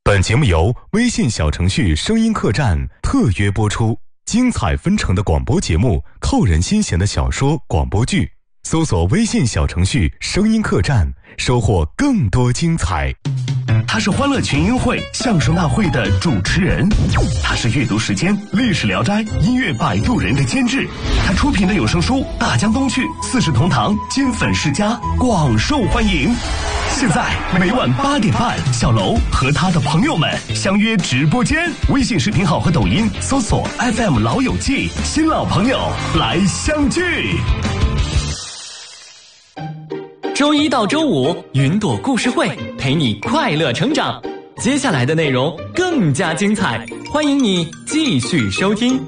本节目由微信小程序声音客栈特约播出，精彩纷呈的广播节目，扣人心弦的小说广播剧，搜索微信小程序声音客栈，收获更多精彩。 他是欢乐群英会相声大会的主持人，他是阅读时间历史聊斋音乐摆渡人的监制，他出品的有声书《大江东去》四世同堂金粉世家广受欢迎。现在每晚8点半，小楼和他的朋友们相约直播间，微信视频号和抖音搜索 FM 老友记，新老朋友来相聚。 周一到周五，云朵故事会陪你快乐成长。接下来的内容更加精彩，欢迎你继续收听。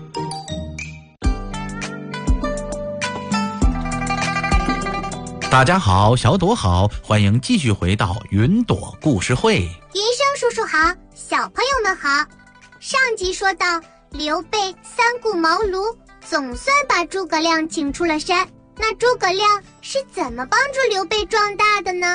大家好，小朵好，欢迎继续回到云朵故事会。 云生叔叔好，小朋友们好。上集说到刘备三顾茅庐，总算把诸葛亮请出了山。那诸葛亮是怎么帮助刘备壮大的呢？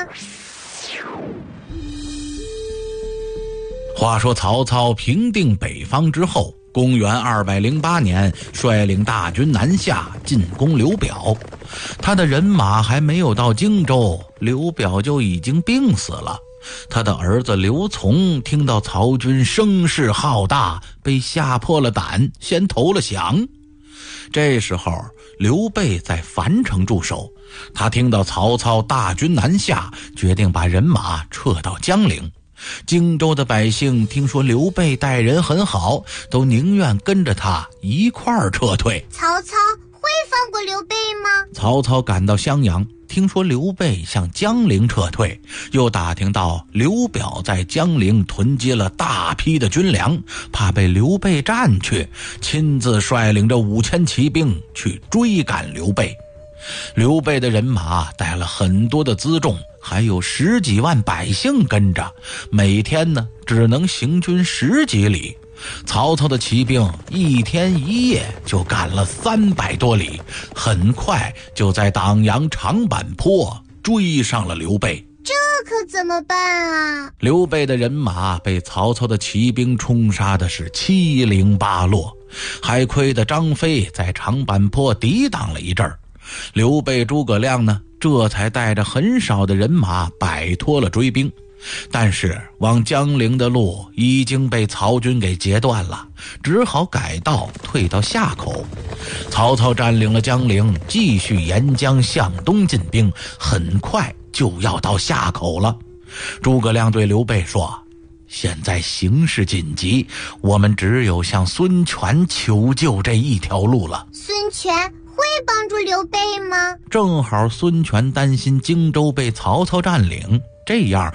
话说曹操平定北方之后，公元208年率领大军南下进攻刘表。他的人马还没有到荆州，刘表就已经病死了。他的儿子刘琮听到曹军声势浩大，被吓破了胆，先投了降。这时候刘备在樊城驻守，他听到曹操大军南下，决定把人马撤到江陵。荆州的百姓听说刘备待人很好，都宁愿跟着他一块儿撤退。 曹操会放过刘备吗？ 曹操赶到襄阳，听说刘备向江陵撤退，又打听到刘表在江陵囤积了大批的军粮，怕被刘备占去，亲自率领着5000骑兵去追赶刘备。刘备的人马带了很多的辎重，还有10几万百姓跟着，每天呢只能行军10几里。曹操的骑兵一天一夜就赶了300多里，很快就在党阳长坂坡追上了刘备。 这可怎么办啊？ 刘备的人马被曹操的骑兵冲杀的是七零八落，还亏得张飞在长坂坡抵挡了一阵儿。刘备诸葛亮呢，这才带着很少的人马摆脱了追兵。但是往江陵的路已经被曹军给截断了，只好改道退到夏口。曹操占领了江陵，继续沿江向东进兵，很快就要到夏口了。诸葛亮对刘备说，现在形势紧急，我们只有向孙权求救这一条路了。 孙权会帮助刘备吗？ 正好孙权担心荆州被曹操占领，这样